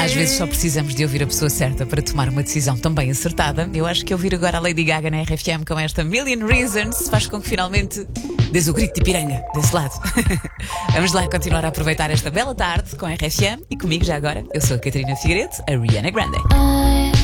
Às vezes só precisamos de ouvir a pessoa certa para tomar uma decisão também acertada. Eu acho que ouvir agora a Lady Gaga na RFM com esta Million Reasons faz com que finalmente des o grito de piranga desse lado. Vamos lá continuar a aproveitar esta bela tarde com a RFM e comigo já agora. Eu sou a Catarina Figueiredo, a Rihanna Grande.